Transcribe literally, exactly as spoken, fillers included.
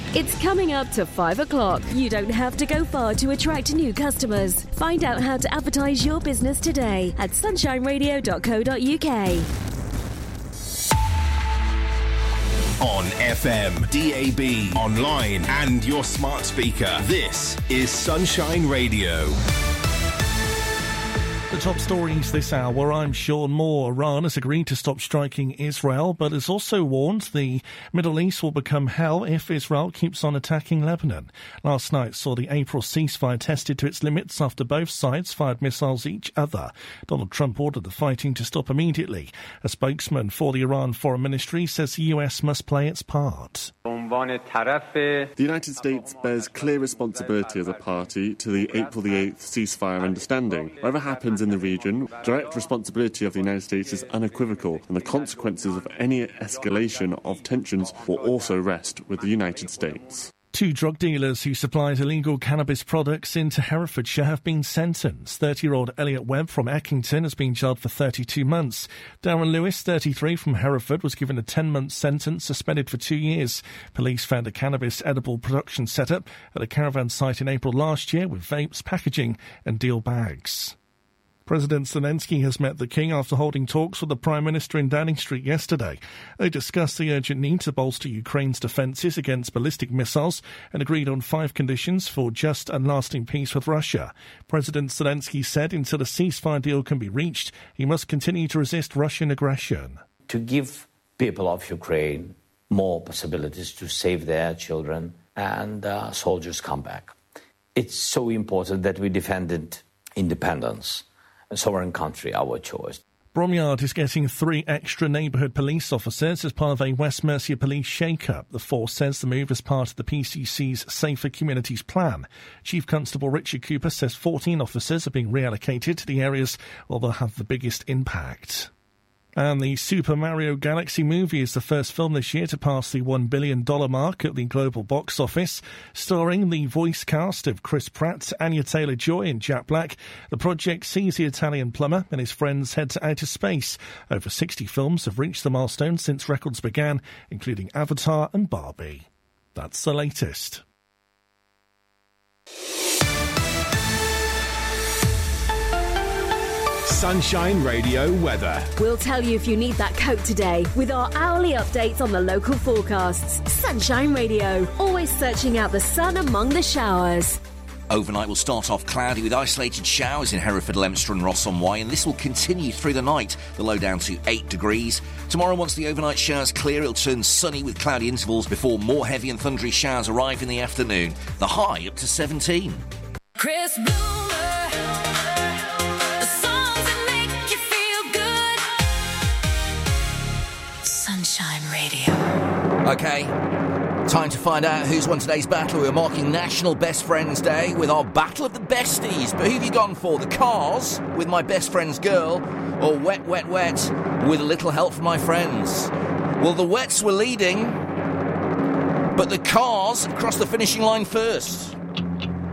It's coming up to five o'clock. You don't have to go far to attract new customers. Find out how to advertise your business today at sunshine radio dot co dot uk. On F M, D A B, online and your smart speaker. This is Sunshine Radio. The top stories this hour, I'm Sean Moore. Iran has agreed to stop striking Israel, but has also warned the Middle East will become hell if Israel keeps on attacking Lebanon. Last night saw the April ceasefire tested to its limits after both sides fired missiles at each other. Donald Trump ordered the fighting to stop immediately. A spokesman for the Iran Foreign Ministry says the U S must play its part. The United States bears clear responsibility as a party to the April the eighth ceasefire understanding. Whatever happens in the region, direct responsibility of the United States is unequivocal, and the consequences of any escalation of tensions will also rest with the United States. Two drug dealers who supplied illegal cannabis products into Herefordshire have been sentenced. thirty-year-old Elliot Webb from Eckington has been jailed for thirty-two months. Darren Lewis, thirty-three, from Hereford, was given a ten-month sentence, suspended for two years. Police found a cannabis edible production setup at a caravan site in April last year with vapes, packaging and deal bags. President Zelensky has met the King after holding talks with the Prime Minister in Downing Street yesterday. They discussed the urgent need to bolster Ukraine's defences against ballistic missiles and agreed on five conditions for just and lasting peace with Russia. President Zelensky said until a ceasefire deal can be reached, he must continue to resist Russian aggression. To give people of Ukraine more possibilities to save their children and uh, soldiers come back. It's so important that we defended independence. A sovereign country, our choice. Bromyard is getting three extra neighbourhood police officers as part of a West Mercia police shake-up. The force says the move is part of the P C C's Safer Communities plan. Chief Constable Richard Cooper says fourteen officers are being reallocated to the areas where they'll have the biggest impact. And the Super Mario Galaxy movie is the first film this year to pass the one billion dollars mark at the global box office. Starring the voice cast of Chris Pratt, Anya Taylor-Joy and Jack Black, the project sees the Italian plumber and his friends head to outer space. Over sixty films have reached the milestone since records began, including Avatar and Barbie. That's the latest. Sunshine Radio weather. We'll tell you if you need that coat today with our hourly updates on the local forecasts. Sunshine Radio, always searching out the sun among the showers. Overnight will start off cloudy with isolated showers in Hereford, Leominster and Ross-on-Wye, and this will continue through the night, the low down to eight degrees. Tomorrow, once the overnight showers clear, it'll turn sunny with cloudy intervals before more heavy and thundery showers arrive in the afternoon. The high up to seventeen. Chris Bloomer, the songs that make you feel good. Sunshine Radio. OK, time to find out who's won today's battle. We're marking National Best Friends Day with our Battle of the Besties. But who have you gone for? The Cars with My Best Friend's Girl, or Wet, Wet, Wet with a little help from my friends? Well, the Wets were leading, but the Cars crossed the finishing line first.